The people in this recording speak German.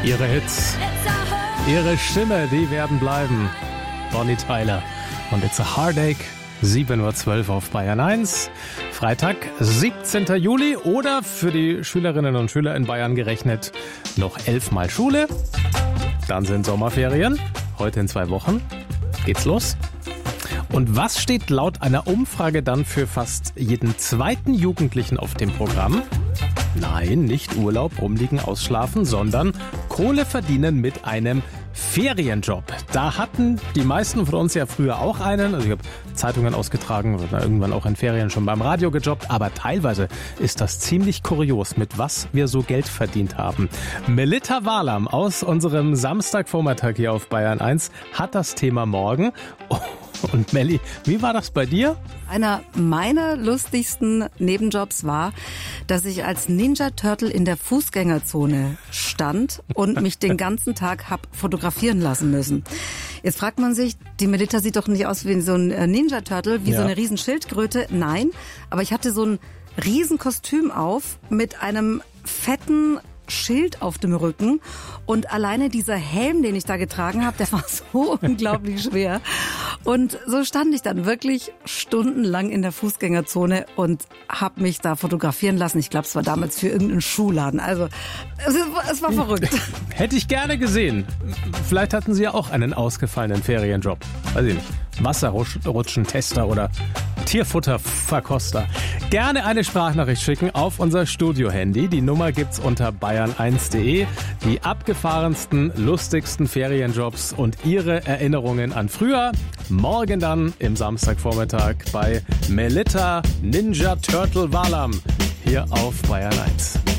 Ihre Hits, ihre Stimme, die werden bleiben. Bonnie Tyler und It's a Heartache, 7:12 Uhr auf Bayern 1. Freitag, 17. Juli oder für die Schülerinnen und Schüler in Bayern gerechnet noch 11 Mal Schule. Dann sind Sommerferien. Heute in 2 Wochen geht's los. Und was steht laut einer Umfrage dann für fast jeden zweiten Jugendlichen auf dem Programm? Nein, nicht Urlaub, rumliegen, ausschlafen, sondern Kohle verdienen mit einem Ferienjob. Da hatten die meisten von uns ja früher auch einen. Also ich habe Zeitungen ausgetragen oder irgendwann auch in Ferien schon beim Radio gejobbt. Aber teilweise ist das ziemlich kurios, mit was wir so Geld verdient haben. Melitta Walam aus unserem Samstagvormittag hier auf Bayern 1 hat das Thema morgen. Und Melli, wie war das bei dir? Einer meiner lustigsten Nebenjobs war, dass ich als Ninja Turtle in der Fußgängerzone stand und mich den ganzen Tag hab fotografieren lassen müssen. Jetzt fragt man sich, die Melitta sieht doch nicht aus wie so ein Ninja Turtle, wie so eine riesen Schildkröte. Nein, aber ich hatte so ein riesen Kostüm auf mit einem fetten Schild auf dem Rücken und alleine dieser Helm, den ich da getragen habe, der war so unglaublich schwer. Und so stand ich dann wirklich stundenlang in der Fußgängerzone und habe mich da fotografieren lassen. Ich glaube, es war damals für irgendeinen Schuhladen. Also es war verrückt. Hätte ich gerne gesehen. Vielleicht hatten Sie ja auch einen ausgefallenen Ferienjob. Weiß ich nicht. Wasserrutschen-Tester oder Tierfutterverkoster. Gerne eine Sprachnachricht schicken auf unser Studio-Handy. Die Nummer gibt's unter bayern1.de. Die abgefahrensten, lustigsten Ferienjobs und Ihre Erinnerungen an früher. Morgen dann im Samstagvormittag bei Melitta Ninja Turtle Walam hier auf Bayern 1.